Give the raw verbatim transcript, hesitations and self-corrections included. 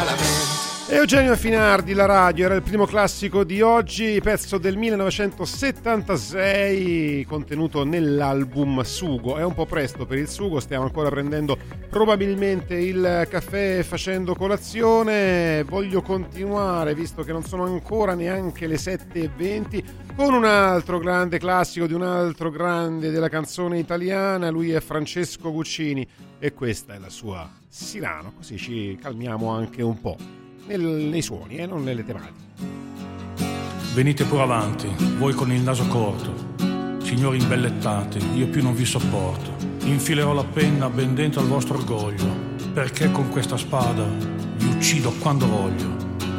malamente. Eugenio Finardi, La radio, era il primo classico di oggi, pezzo del millenovecentosettantasei contenuto nell'album Sugo. È un po' presto per il sugo, stiamo ancora prendendo probabilmente il caffè facendo colazione. Voglio continuare, visto che non sono ancora neanche le sette e venti, con un altro grande classico di un altro grande della canzone italiana. Lui è Francesco Guccini e questa è la sua Sirano, così ci calmiamo anche un po' Nel, nei suoni e eh, non nelle tematiche. Venite pure avanti, voi con il naso corto, signori imbellettati, io più non vi sopporto. Infilerò la penna ben dentro al vostro orgoglio, perché con questa spada vi uccido quando voglio.